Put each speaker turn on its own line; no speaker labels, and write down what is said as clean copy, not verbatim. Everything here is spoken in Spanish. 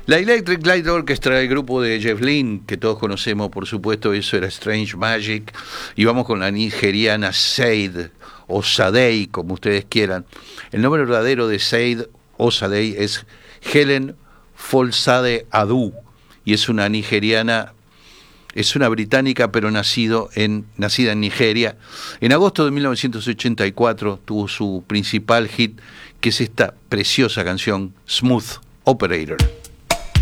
La Electric Light Orchestra, el grupo de Jeff Lynne, que todos conocemos, por supuesto, eso era Strange Magic. Y vamos con la nigeriana Sade, o Sadei, como ustedes quieran. El nombre verdadero de Sade o Sadei es Helen Folsade Adu, y es una nigeriana, es una británica, pero nacida en Nigeria. En agosto de 1984 tuvo su principal hit, que es esta preciosa canción, Smooth Operator.